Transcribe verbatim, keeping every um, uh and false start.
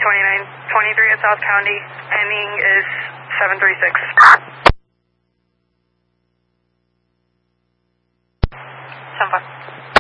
twenty-nine twenty-three at South County. Ending is seven three six. seven five.